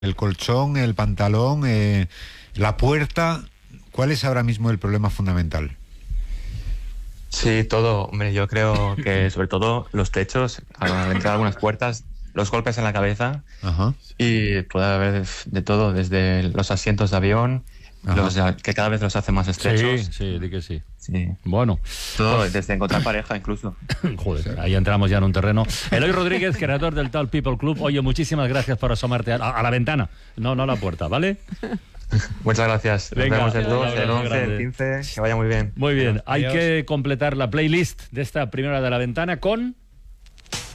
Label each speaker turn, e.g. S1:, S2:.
S1: El colchón, el pantalón, la puerta. ¿Cuál es ahora mismo el problema fundamental?
S2: Sí, todo. Hombre, yo creo que sobre todo los techos, al entrar algunas puertas, los golpes en la cabeza.
S1: Ajá.
S2: Y puede haber de todo, desde los asientos de avión, que cada vez los hace más estrechos.
S3: Sí, di que sí.
S2: Sí.
S3: Bueno.
S2: Todo, desde encontrar pareja incluso.
S3: Joder, ahí entramos ya en un terreno. Eloy Rodríguez, creador del Tall People Club. Oye, muchísimas gracias por asomarte a la ventana, no a la puerta, ¿vale?
S2: Muchas gracias. Nos
S3: Venga,
S2: vemos el 2,
S3: un
S2: el
S3: abrazo
S2: 11,
S3: grande.
S2: el 15. Que vaya muy bien.
S3: Muy bien, hay
S4: Adiós.
S3: que completar la playlist de esta primera de la ventana con...